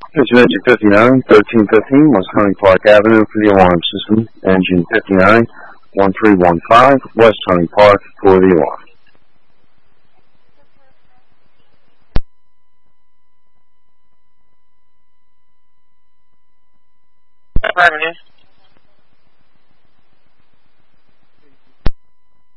Station Engine 59, 1315, West Hunting Park Avenue for the alarm system. Engine 59, 1315, West Hunting Park for the alarm. Avenue.